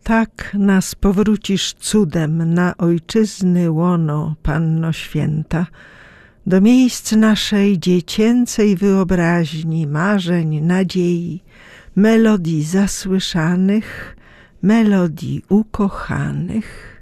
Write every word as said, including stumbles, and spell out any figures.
Tak nas powrócisz cudem na ojczyzny łono, Panno Święta, do miejsc naszej dziecięcej wyobraźni, marzeń, nadziei, melodii zasłyszanych, melodii ukochanych.